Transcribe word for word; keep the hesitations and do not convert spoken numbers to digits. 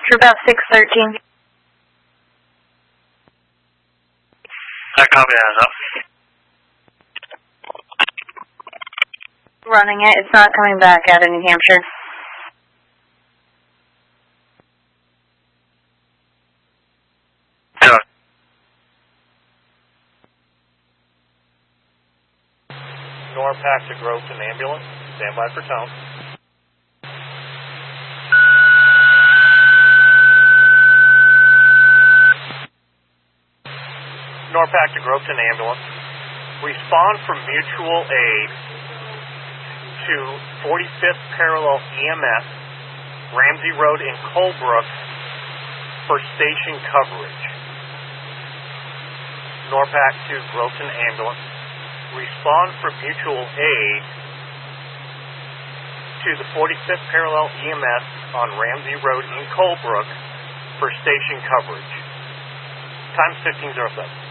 for about six thirteen. I copy that up. Running it. It's not coming back out of New Hampshire. Go. Norpac to Groveton ambulance. Stand by for tone. Norpac to Groveton ambulance. Respond from mutual aid to forty-fifth Parallel E M S, Ramsey Road in Colebrook for station coverage. Norpac to Groveton ambulance. Respond from mutual aid to the forty-fifth Parallel E M S on Ramsey Road in Colebrook for station coverage. Time's fifteen oh seven.